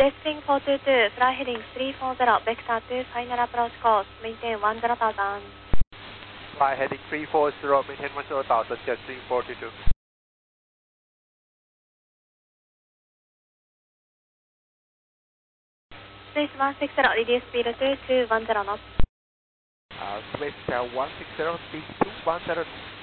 Desting 422, fly heading 340, vector to final approach course, maintain 10,000. Fly heading 340, maintain 10,000, Desting 422. Space 160, reduce speed to 210 knots. Space 160, speed 210.